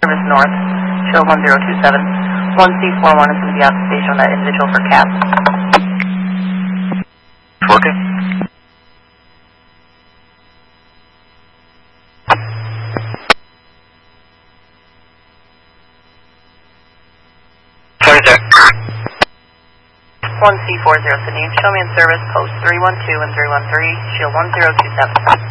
service north, shield 1027. 1C41 is going to be off the station on that individual for CAP. Working. Sorry, sir. 1C40, Sydney. Show me in service, post 312 and 313, shield 1027.